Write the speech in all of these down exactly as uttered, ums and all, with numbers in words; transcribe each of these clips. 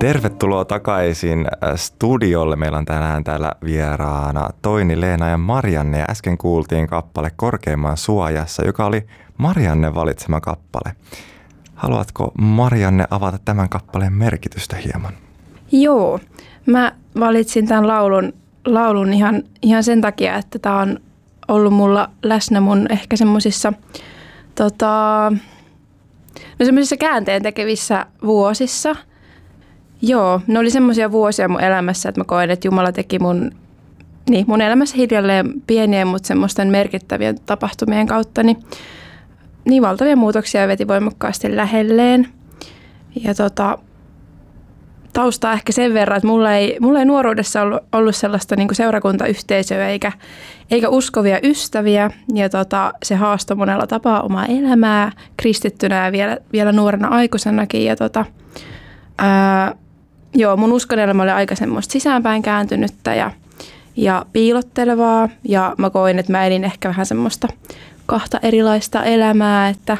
Tervetuloa takaisin studiolle. Meillä on tänään täällä vieraana Toini, Leena ja Marianne. Ja äsken kuultiin kappale Korkeimman suojassa, joka oli Marianne valitsema kappale. Haluatko Marianne avata tämän kappaleen merkitystä hieman? Joo, mä valitsin tämän laulun, laulun ihan, ihan sen takia, että tämä on ollut mulla läsnä mun ehkä semmoisissa tota, no semmoisissa käänteen tekevissä vuosissa. Joo, ne oli semmoisia vuosia mun elämässä, että mä koen, että Jumala teki mun, niin, mun elämässä hiljalleen pienien, mutta semmoisten merkittävien tapahtumien kautta niin, niin valtavia muutoksia veti voimakkaasti lähelleen. Ja tota, taustaa ehkä sen verran, että mulla ei, mulla ei nuoruudessa ollut, ollut sellaista niin kuin seurakuntayhteisöä eikä, eikä uskovia ystäviä. Ja tota, se haastoi monella tapaa omaa elämää kristittynä ja vielä, vielä nuorena aikuisenakin. Ja tota, ää, joo, mun uskon elämä oli aika semmoista sisäänpäin kääntynyttä ja, ja piilottelevaa. Ja mä koin, että mä elin ehkä vähän semmoista kahta erilaista elämää, että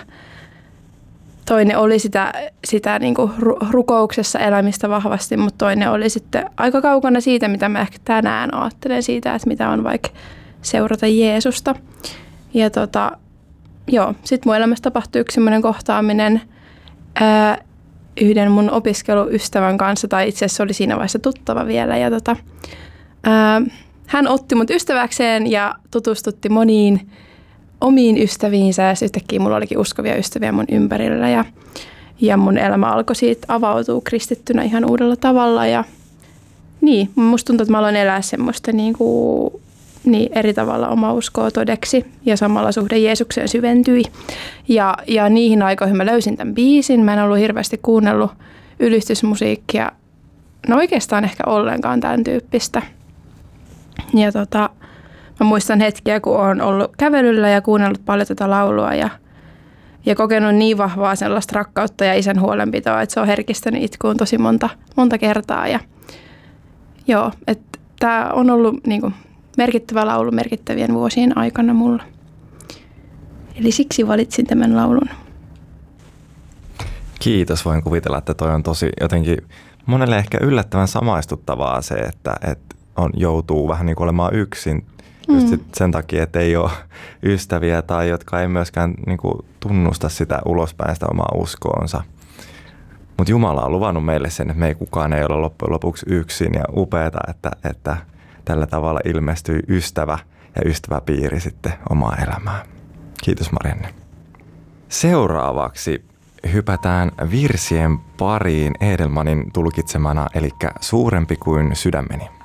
toinen oli sitä, sitä niin kuin rukouksessa elämistä vahvasti, mutta toinen oli sitten aika kaukana siitä, mitä mä ehkä tänään ajattelen siitä, että mitä on vaikka seurata Jeesusta. Ja tota, joo, sitten mun elämässä tapahtui yksi semmoinen kohtaaminen ää, yhden mun opiskeluystävän kanssa, tai itse asiassa oli siinä vaiheessa tuttava vielä. Ja tota, ää, hän otti mut ystäväkseen ja tutustutti moniin omiin ystäviinsä ja yhtäkkiä mulla olikin uskovia ystäviä mun ympärillä ja, ja mun elämä alkoi siitä avautua kristittynä ihan uudella tavalla ja niin, musta tuntuu, että mä aloin elää semmoista niin kuin, niin eri tavalla omaa uskoa todeksi ja samalla suhde Jeesukseen syventyi ja, ja niihin aikoihin mä löysin tämän biisin, mä en ollut hirveästi kuunnellut ylistysmusiikkia, no oikeastaan ehkä ollenkaan tämän tyyppistä ja tota mä muistan hetkiä, kun olen ollut kävelyllä ja kuunnellut paljon tätä laulua ja, ja kokenut niin vahvaa sellaista rakkautta ja isän huolenpitoa, että se on herkistänyt itkuun tosi monta, monta kertaa. Ja, joo, että tämä on ollut niin kuin merkittävä laulu merkittävien vuosien aikana mulla. Eli siksi valitsin tämän laulun. Kiitos, voin kuvitella, että toi on tosi jotenkin monelle ehkä yllättävän samaistuttavaa se, että, että on, joutuu vähän niin kuin olemaan yksin. Just mm. sen takia, että ei ole ystäviä tai jotka ei myöskään niin kuin, tunnusta sitä ulospäin sitä omaa uskoonsa. Mutta Jumala on luvannut meille sen, että me ei kukaan ei ole loppujen lopuksi yksin ja upeata, että, että tällä tavalla ilmestyy ystävä ja ystäväpiiri sitten omaa elämään. Kiitos Marianne. Seuraavaksi hypätään virsien pariin Edelmanin tulkitsemana, eli Suurempi kuin sydämeni.